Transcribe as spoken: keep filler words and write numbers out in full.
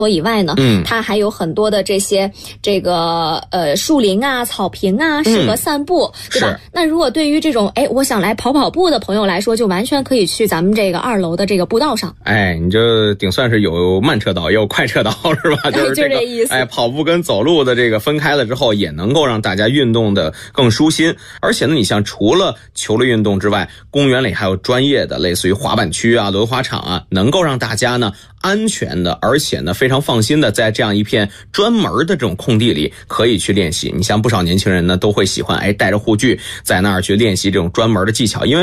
以外呢，嗯，它还有很多的这些这个呃树林啊、草坪啊，适合散步，嗯、对吧？那如果对于这种哎我想来跑跑步的朋友来说，就完全可以去咱们这个二楼的这个步道上。 哎，你就顶算是有慢车道也有快车道是吧？就是这个、 就这意思。 哎，跑步跟走路的这个分开了之后，也能够让大家运动的更舒心。而且呢，你像除了球类运动之外，公园里还有专业的类似于滑板区啊、轮滑场啊，能够让大家呢安全的，而且呢非常放心的在这样一片专门的这种空地里可以去练习。你像不少年轻人呢都会喜欢哎带着护具在那儿去练习这种专门的技巧，因为